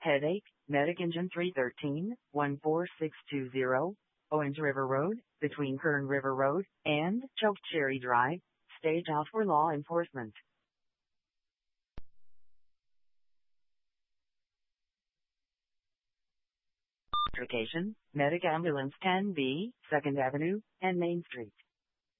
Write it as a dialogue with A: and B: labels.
A: Headache, Medic Engine 313, 14620, Owens River Road, between Kern River Road and Chokecherry Drive, stage off for law enforcement. Medic Ambulance 10B, 2nd Avenue and Main Street.